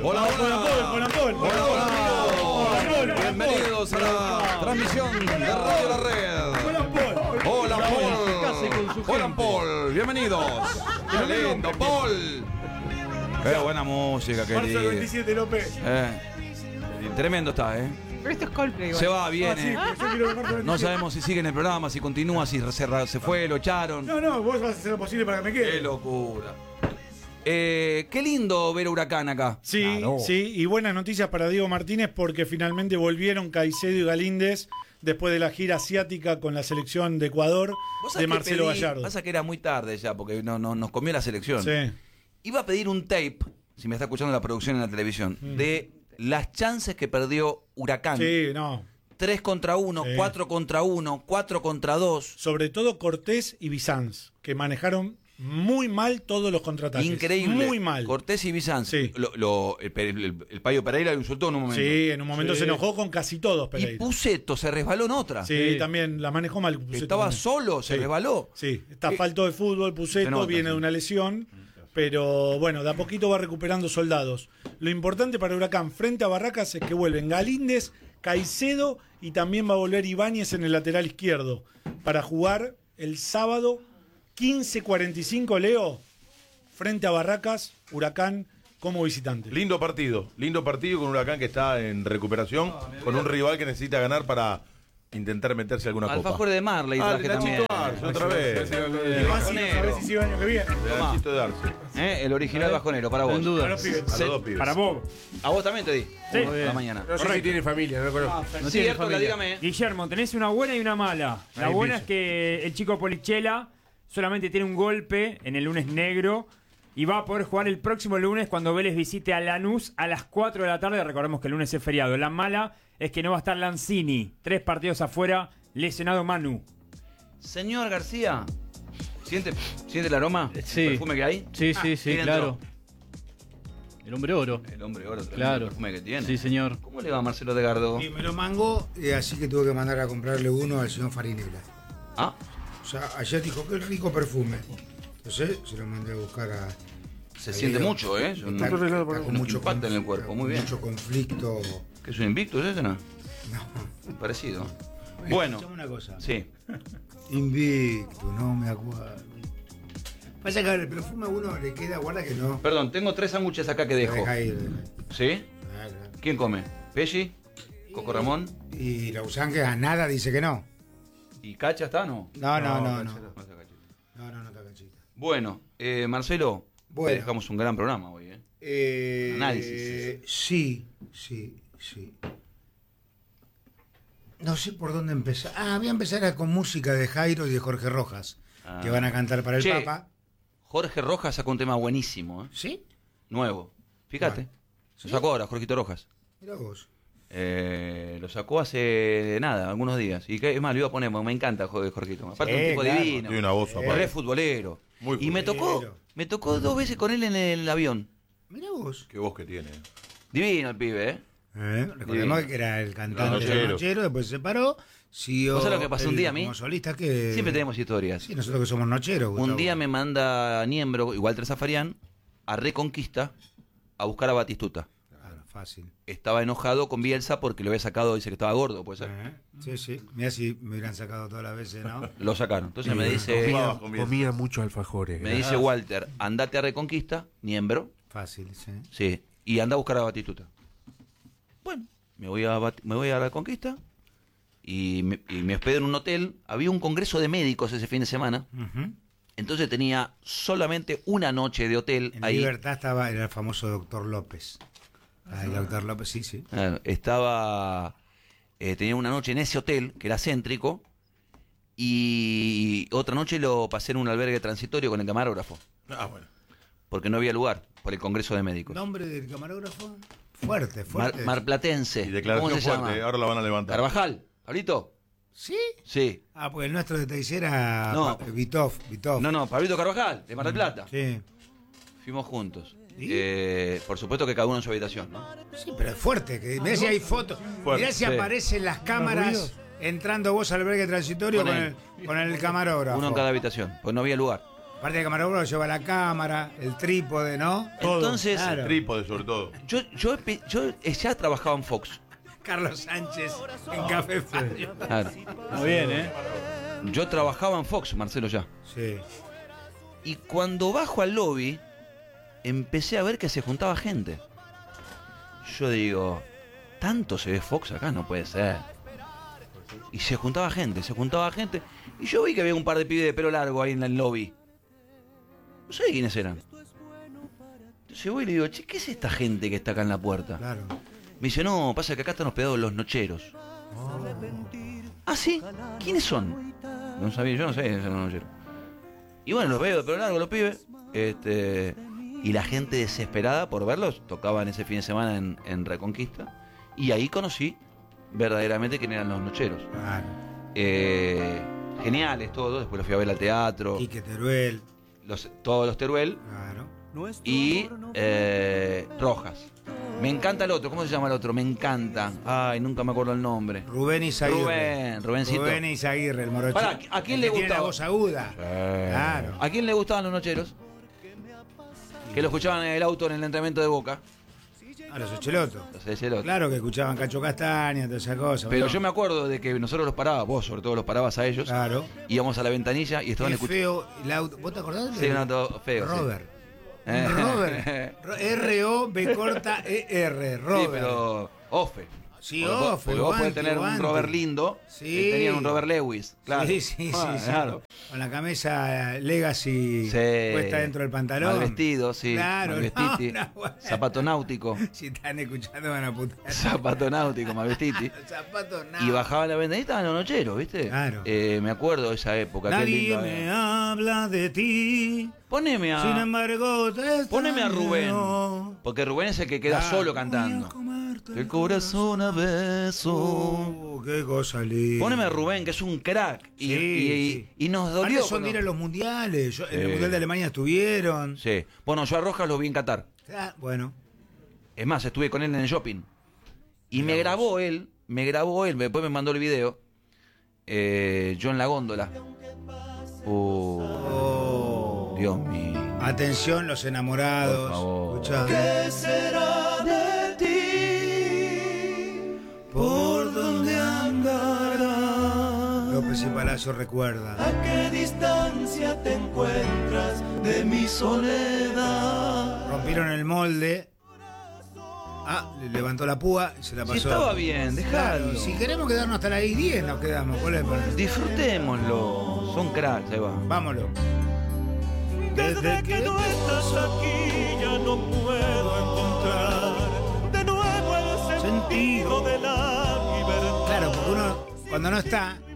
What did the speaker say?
Hola, hola, Paul. Hola. Bienvenidos a la transmisión de Radio La Red. Hola, Paul. Hola, Paul. Bienvenidos. Qué lindo, Paul. Qué buena música, querido. Marzo 27, López. Tremendo está, Pero esto es Coldplay, igual. Se va, viene. Sí, No sabemos si sigue en el programa, si continúa, si se fue, lo echaron. No, vos vas a hacer lo posible para que me quede. Qué locura. Qué lindo ver a Huracán acá. Sí, Claro. sí, y buenas noticias para Diego Martínez porque finalmente volvieron Caicedo y Galíndez después de la gira asiática con la selección de Ecuador de Marcelo Gallardo. Pasa que era muy tarde ya, porque nos comió la selección. Sí. Iba a pedir un tape, si me está escuchando la producción en la televisión, de las chances que perdió Huracán. Sí, no. 3 contra 1, Sí. 4 contra 1, 4 contra 2. Sobre todo Cortés y Bizanz, que manejaron muy mal todos los contraataques. Increíble. Muy mal. Cortés y Bizanz. Sí. El Payo Pereira lo insultó en un momento. Sí, en un momento se enojó con casi todos, Y Pereira. Puceto se resbaló en otra. Sí, también la manejó mal. Puceto Estaba también. solo, se Sí. resbaló. Sí, está falto de fútbol, Se Puceto, nota, viene sí. de una lesión, pero bueno, de a poquito va recuperando soldados. Lo importante para Huracán frente a Barracas es que vuelven Galíndez, Caicedo y también va a volver Ibáñez en el lateral izquierdo para jugar el sábado 15:45, Leo, frente a Barracas, Huracán como visitante. Lindo partido con Huracán que está en recuperación, con un rival que necesita ganar para intentar meterse alguna copa. Alfajores de Marley traje de también. Nachito Arce, otra vez. Y más si a ver si sigue el año que viene. De Nachito de Arce. El original bajonero, para vos. Sin duda. A los pibes. A los dos pibes. Para vos. A vos también te di. Sí. A la mañana. No sé si tiene familia, no lo conozco. No Sí, tiene Hértola, familia. dígame. Guillermo, tenés una buena y una mala. La Ahí buena dice. es que el chico Polichela solamente tiene un golpe en el lunes negro y va a poder jugar el próximo lunes cuando Vélez visite a Lanús a las 4 de la tarde. Recordemos que el lunes es feriado. La mala es que no va a estar Lanzini. 3 partidos afuera, lesionado Manu. Señor García, ¿siente el aroma? Sí. ¿El perfume que hay? Sí, sí, sí, ¿quién claro. entró? El hombre oro. El hombre oro, tremendo Claro. perfume que tiene. Sí, señor. ¿Cómo le va a Marcelo de Gardo? Y me lo mangó, así que tuve que mandar a comprarle uno al señor Farinela. Ah, O sea, ayer dijo, qué rico perfume. Entonces se lo mandé a buscar a... se a siente Diego. mucho, ¿eh? Está con mucho impacto en el cuerpo, muy bien. Mucho conflicto. ¿Qué es un invictus ese, no? No. Parecido. Bueno, Escuchame una cosa. sí. Invicto, no me acuerdo. Pasa que el perfume a uno le queda, guarda que no. Perdón, tengo 3 sándwiches acá que dejo. Deja ir. ¿Sí? Claro. ¿Quién come? ¿Pesci? ¿Coco Ramón? Y la usan que a nada dice que no. ¿Y Cacha está, no? No. No está Cachita. No está canchita. Bueno, Marcelo, Bueno. te dejamos un gran programa hoy, ¿eh? Análisis. Sí. No sé por dónde empezar. Voy a empezar con música de Jairo y de Jorge Rojas, que van a cantar para el Che. Papa. Jorge Rojas sacó un tema buenísimo, ¿eh? ¿Sí? Nuevo. Fíjate. ¿Sí? Lo sacó ahora, Jorgito Rojas. Mira vos. Lo sacó hace nada, algunos días. Y que, es más, lo iba a poner, porque me encanta Jorgito. Aparte, un tipo claro. divino. Tiene una voz aparte. Es futbolero. Muy Y me futbolero. tocó 2 veces con él en el avión. Mira vos. Qué voz que tiene. Divino el pibe, ¿eh? Recordemos Divino. que era el cantante Los de Nocheros. Nochero, después se paró. Siguió ¿Vos sabés lo que pasó un día a mí? Como solista que. Siempre tenemos historias. Sí, nosotros que somos Nocheros. Un Gustavo. día me manda Niembro, igual Walter Zafarian, a Reconquista a buscar a Batistuta. Claro, fácil. Estaba enojado con Bielsa porque lo había sacado, dice que estaba gordo, puede ser. Sí. Mira si me hubieran sacado todas las veces, ¿no? Lo sacaron. Entonces me dice, Jugaba con Bielsa. Comía muchos alfajores. me dice Walter, andate a Reconquista, Niembro, Fácil, sí. sí, y anda a buscar a Batistuta. Bueno, me voy a Reconquista y me hospedo en un hotel. Había un congreso de médicos ese fin de semana. Ujú. Entonces tenía solamente una noche de hotel En ahí. Libertad era el famoso doctor López. El doctor López, sí. Tenía una noche en ese hotel, que era céntrico, y otra noche lo pasé en un albergue transitorio con el camarógrafo, Bueno. porque no había lugar por el congreso de médicos. ¿Nombre del camarógrafo? Fuerte. Marplatense. Y ¿Cómo declaración se fuerte, llama? ahora la van a levantar. Carvajal, ¿Pablito? ¿Sí? Sí. Porque el nuestro de Teis era No. Vitov. No, Pablito Carvajal, de Mar del Plata. Sí. Fuimos juntos. ¿Y? Por supuesto que cada uno en su habitación, ¿no? Sí, pero es fuerte. Mirá si hay fotos. Fuerte. Mirá si Sí. aparecen las cámaras entrando vos al albergue transitorio Con él. con el camarógrafo. Uno en cada habitación, pues no había lugar. Aparte de camarógrafo lleva la cámara, el trípode, ¿no? Entonces, Claro. Trípode, sobre todo. yo ya trabajaba en Fox. Carlos Sánchez en Café Fabio. Claro. Muy bien, ¿eh? Yo trabajaba en Fox, Marcelo, ya. Sí. Y cuando bajo al lobby, empecé a ver que se juntaba gente. Yo digo, ¿tanto se ve Fox acá? No puede ser. Y se juntaba gente. Y yo vi que había un par de pibes de pelo largo ahí en el lobby. No sé quiénes eran. Entonces voy y le digo, che, ¿qué es esta gente que está acá en la puerta? Claro. Me dice, no, pasa que acá están hospedados los nocheros. ¿Ah, sí? ¿Quiénes son? No sabía, yo no sabía quiénes eran los nocheros. Y bueno, los veo de pelo largo, los pibes. Y la gente desesperada por verlos, tocaban ese fin de semana en Reconquista. Y ahí conocí verdaderamente quién eran los nocheros. Claro. Geniales todos, después los fui a ver al teatro. Quique Teruel. Todos los Teruel. Claro. Y Rojas. Me encanta el otro, ¿cómo se llama el otro? Me encanta. Ay, nunca me acuerdo el nombre. Rubén Izaguirre. Rubencito. Rubén Izaguirre, el morocho. Pará, ¿a quién El le que tiene la gustaba? voz aguda. Claro. ¿A quién le gustaban los nocheros? Que lo escuchaban en el auto en el entrenamiento de Boca. A los Ochelotos. Los de Celote. Claro que escuchaban Cacho Castaña, toda esa cosa. Pero ¿no? yo me acuerdo de que nosotros los parábamos, vos sobre todo los parabas a ellos. Claro. Íbamos a la ventanilla y estaban Qué escuchando. feo el auto. ¿Vos te acordás? Sí, un auto feo. sí. Robert. Eh. Robert. R-O-B-E-R. Robert. Sí, pero Ofe. Sí, Porque vos- Ofe, porque vos podés guanti, tener guanti. un Robert lindo. Sí. Tenían un Robert Lewis. Claro. Sí. Claro. Con la camisa Legacy Sí. puesta dentro del pantalón. Mal vestido, sí. Claro, mal vestiti. no, bueno. Zapato náutico. Si están escuchando van a putar. Zapato náutico, mal vestiti. Zapatos nada. Y bajaba la ventanita en los nocheros, ¿viste? Claro. Me acuerdo de esa época. Qué Nadie lindo, me habla de ti. Poneme Sin a. embargo, te Poneme a Rubén. extraño. Porque Rubén es el que queda Claro. solo cantando. Voy a comerte El corazón a beso. Qué cosa linda. Poneme a Rubén, que es un crack. Y, Sí, y nos dolió. Antes son cuando- de ir a los mundiales. En el Sí. Mundial de Alemania estuvieron. Sí. Bueno, yo a Rojas lo vi en Qatar. Ah, bueno. Es más, estuve con él en el shopping. Y me grabó él, después me mandó el video. Yo en la góndola. Oh. Dios mío. Atención, los enamorados. Por favor. Escuchá. ¿Por dónde andará? López y Palacio recuerda. Rompieron el molde. Ah, le levantó la púa y se la pasó. Si estaba bien, dejalo. Claro, si queremos quedarnos hasta las 10 nos quedamos. ¿Cuál es el problema? Disfrutémoslo. Son cracks, ahí va. Vámonos. Desde que no estás aquí ya no puedo encontrar de nuevo el sentido de la libertad. Claro, porque uno cuando no está